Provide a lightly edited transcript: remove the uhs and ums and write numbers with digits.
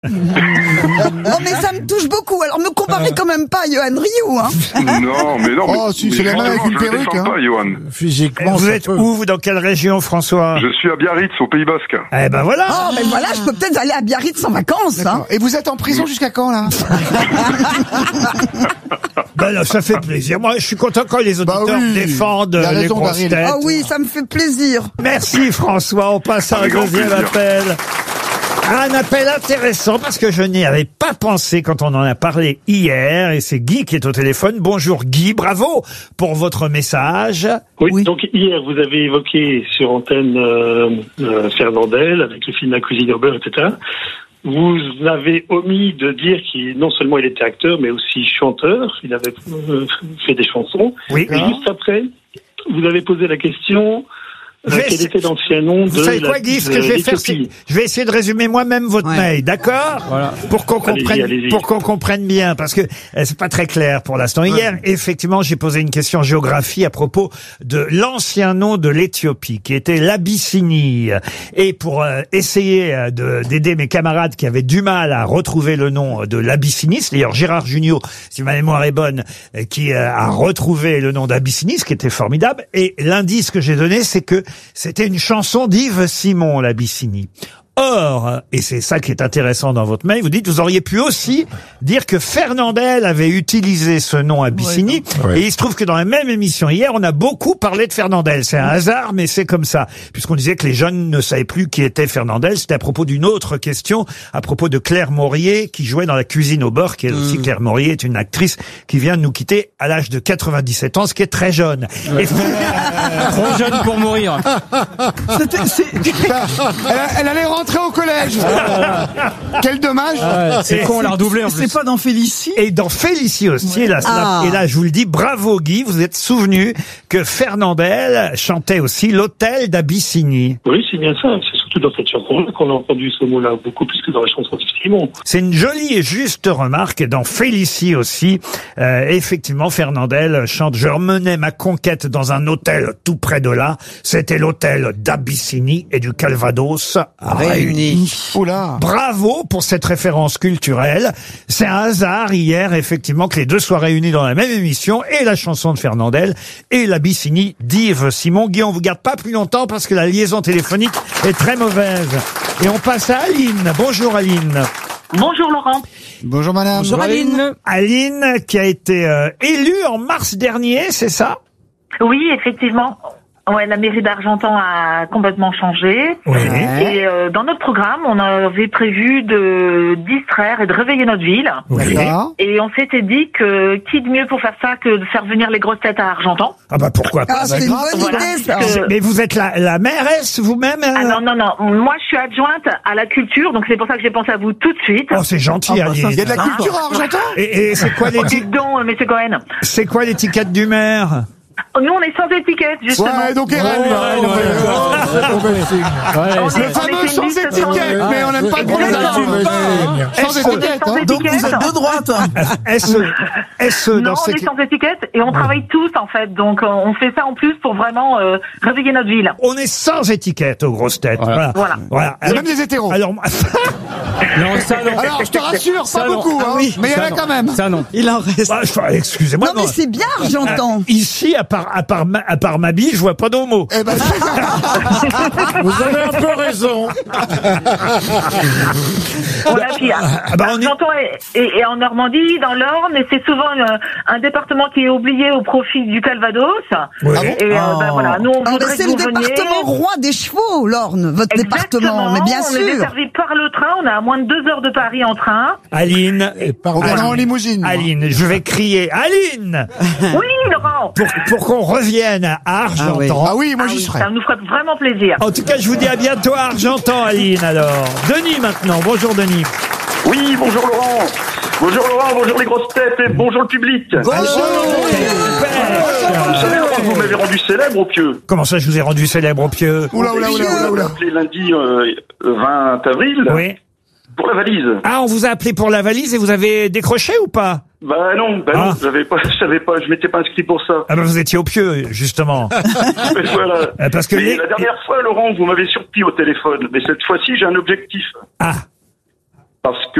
Non mais ça me touche beaucoup. Alors me comparez quand même pas à Johan Rioux, hein. Non, mais non. Oh, si, c'est la même avec une perruque, hein. Pas, Johan. Physiquement, Vous ça êtes peut. où, vous, dans quelle région, François? Je suis à Biarritz, au Pays Basque. Eh ben voilà. Oh mais voilà, je peux peut-être aller à Biarritz en vacances, hein. D'accord. Et vous êtes en prison jusqu'à quand, là? Ben là, ça fait plaisir. Moi, je suis content quand les auditeurs Bah oui. défendent Il a les raison, grosses Daryl. têtes. Ah oui, ça me fait plaisir. Merci François, on passe à un Avec grand deuxième plaisir. appel. Un appel intéressant parce que je n'y avais pas pensé quand on en a parlé hier et c'est Guy qui est au téléphone. Bonjour Guy, bravo pour votre message. Oui, donc hier, vous avez évoqué sur antenne Fernandel avec le film La cuisine au beurre, etc. Vous avez omis de dire qu'il non seulement il était acteur, mais aussi chanteur. Il avait fait des chansons. Oui. Et juste après, vous avez posé la question Je vais quel essayer- était l'ancien nom Vous de savez quoi Guy, ce que je vais faire, c'est l'Éthiopie. je vais essayer de résumer moi-même votre Ouais. mail, d'accord? Voilà. Pour qu'on Allez-y, comprenne, allez-y. pour qu'on comprenne bien, parce que c'est pas très clair pour l'instant. Hier, effectivement, j'ai posé une question géographie à propos de l'ancien nom de l'Éthiopie, qui était l'Abyssinie. Et pour essayer d'aider mes camarades qui avaient du mal à retrouver le nom de l'Abyssinie, c'est d'ailleurs Gérard Jugnot, si ma mémoire est bonne, qui a retrouvé le nom d'Abyssinie, ce qui était formidable. Et l'indice que j'ai donné, c'est que c'était une chanson d'Yves Simon, l'Abyssinie. Or, et c'est ça qui est intéressant dans votre mail, vous dites, vous auriez pu aussi dire que Fernandel avait utilisé ce nom Abyssinie, Ouais. et il se trouve que dans la même émission hier, on a beaucoup parlé de Fernandel. C'est un hasard, mais c'est comme ça. Puisqu'on disait que les jeunes ne savaient plus qui était Fernandel, c'était à propos d'une autre question, à propos de Claire Maurier, qui jouait dans La cuisine au beurre, qui est aussi Claire Maurier, est une actrice qui vient de nous quitter à l'âge de 97 ans, ce qui est très jeune. Et Trop jeune pour mourir. Elle allait rentrer au collège. Quel dommage. C'est con, on l'a redoublé en plus. C'est pas dans Félicie? Et dans Félicie aussi, là, Ah. et là, je vous le dis, bravo Guy, vous êtes souvenu que Fernandel chantait aussi l'hôtel d'Abyssinie. Oui, c'est bien ça. C'est surtout dans cette chanson-là qu'on a entendu ce mot-là, beaucoup plus que dans la chanson de Simon. C'est une jolie et juste remarque. Et dans Félicie aussi, effectivement, Fernandel chante « Je remenais ma conquête dans un hôtel tout près de là. C'était l'hôtel d'Abyssinie et du Calvados réunis. » Oula. Bravo pour cette référence culturelle. C'est un hasard hier, effectivement, que les deux soient réunis dans la même émission, et la chanson de Fernandel et l'Abyssinie d'Yves Simon. Guy, on vous garde pas plus longtemps parce que la liaison téléphonique est très mauvaise. Et on passe à Aline. Bonjour Aline. Bonjour Laurent. Bonjour madame. Bonjour Aline. Aline qui a été élue en mars dernier, c'est ça? Oui, effectivement. Ouais, la mairie d'Argentan a complètement changé. Oui. Et dans notre programme, on avait prévu de distraire et de réveiller notre ville. D'accord. Et on s'était dit que qui de mieux pour faire ça que de faire venir les grosses têtes à Argentan. Ah bah pourquoi pas. Ah, c'est une bonne Voilà. idée, ça. Mais vous êtes la mairesse vous-même? Ah non, non, non. Moi, je suis adjointe à la culture, donc c'est pour ça que j'ai pensé à vous tout de suite. Oh, c'est gentil, Aline. Il y a de la culture à Argentan. Et c'est quoi Dites donc, monsieur Cohen. c'est quoi l'étiquette du maire? Nous, on est sans étiquette, justement. Ouais, donc Eren. On est- Le on fameux est une sans liste sans- étiquette, mais on n'aime pas le Exactement. prononciation. Sans étiquette, Sans hein. étiquette. droite. SE Non, dans on ces... est sans étiquette et on travaille tous en fait, donc on fait ça en plus pour vraiment réveiller notre ville. On est sans étiquette aux grosses têtes. Voilà. Voilà. Il y a même des hétéros. Alors, Non, ça non. Alors, je te rassure, Ça, pas non. beaucoup, hein. oui. Mais il y en Ça, a non. quand même. Ça non. Il en reste. bah, excusez-moi. Non mais c'est bien, Argentan. Ici, à part ma bille, je vois pas d'homo. Eh ben, Vous avez un peu raison. On a pire. bah, on est- Argentan et en Normandie, dans l'Orne, et c'est souvent un département qui est oublié au profit du Calvados. Oui. Et ben voilà, nous on Ah, voudrait c'est que le vous veniez. département roi des chevaux, l'Orne, votre département. Exactement. Mais bien On est sûr. desservi par le train, on est à moins de 2 heures de Paris en train. Aline, on est en limousine. Aline, je vais crier Aline Oui, Laurent. pour qu'on revienne à Argentan. Ah oui, moi j'y serai. Ça nous ferait vraiment plaisir. En tout cas, je vous dis à bientôt à Argentan, Aline, alors. Denis, maintenant. Bonjour, Denis. Oui, bonjour Laurent. Bonjour Laurent, bonjour les grosses têtes et bonjour le public. Vous savez Laurent, vous m'avez rendu célèbre au pieu. Comment ça, je vous ai rendu célèbre au pieu? Oula, oula, oula, oula, oula. Appelé lundi 20 avril Oui. pour la valise. Ah, on vous a appelé pour la valise et vous avez décroché ou pas? Bah non, Ah. je m'étais pas inscrit pour ça. Ah ben vous étiez au pieu, justement. Mais voilà. Parce que Mais les... la dernière fois, Laurent, vous m'avez surpris au téléphone, mais cette fois-ci, j'ai un objectif. Ah, parce que